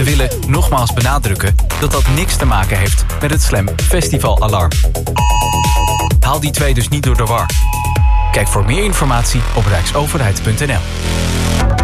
willen nogmaals benadrukken dat dat niks te maken heeft met het Slam Festival Alarm. Haal die twee dus niet door de war. Kijk voor meer informatie op rijksoverheid.nl.